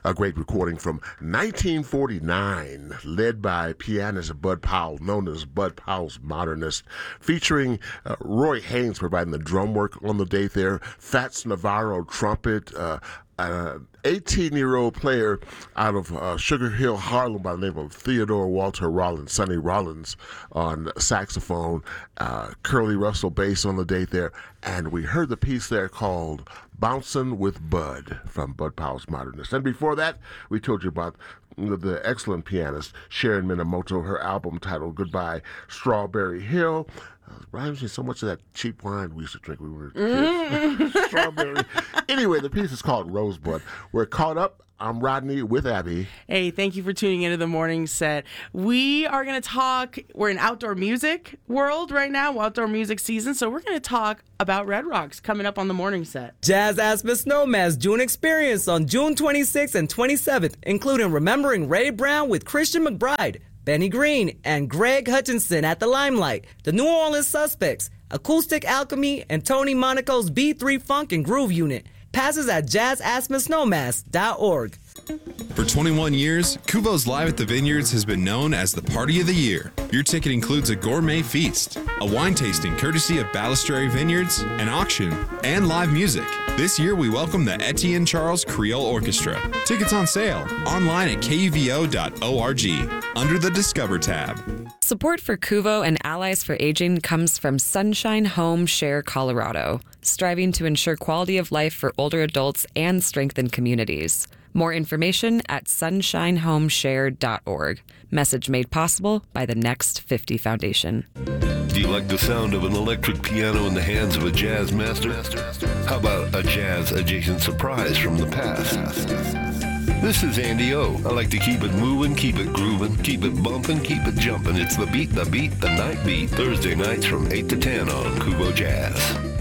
a great recording from 1949, led by pianist Bud Powell, known as Bud Powell's Modernist, featuring Roy Haynes providing the drum work on the date there, Fats Navarro trumpet, 18-year-old player out of Sugar Hill, Harlem by the name of Theodore Walter Rollins, Sonny Rollins on saxophone, Curly Russell bass on the date there, and we heard the piece there called Bouncin' with Bud from Bud Powell's Modernist. And before that, we told you about the excellent pianist Sharon Minamoto, her album titled Goodbye Strawberry Hill. Reminds me so much of that cheap wine we used to drink when we were kids. Strawberry. Anyway, the piece is called Rosebud. We're caught up. I'm Rodney with Abby. Hey, thank you for tuning into the morning set. We are going to talk, we're in outdoor music world right now, outdoor music season, so we're going to talk about Red Rocks coming up on the morning set. Jazz Aspen Snowmass June Experience on June 26th and 27th, including Remembering Ray Brown with Christian McBride, Benny Green, and Greg Hutchinson at the Limelight, the New Orleans Suspects, Acoustic Alchemy, and Tony Monaco's B3 Funk and Groove Unit. Passes at jazzaspensnowmass.org. For 21 years, Kuvo's Live at the Vineyards has been known as the party of the year. Your ticket includes a gourmet feast, a wine tasting courtesy of Balustrade Vineyards, an auction, and live music. This year, we welcome the Etienne Charles Creole Orchestra. Tickets on sale online at kuvo.org under the Discover tab. Support for Kuvo and Allies for Aging comes from Sunshine Home Share Colorado, striving to ensure quality of life for older adults and strengthen communities. More information at sunshinehomeshare.org. Message made possible by the Next 50 Foundation. Do you like the sound of an electric piano in the hands of a jazz master? How about a jazz-adjacent surprise from the past? This is Andy O. I like to keep it moving, keep it grooving, keep it bumping, keep it jumping. It's the beat, the night beat. Thursday nights from 8 to 10 on Kuvo Jazz.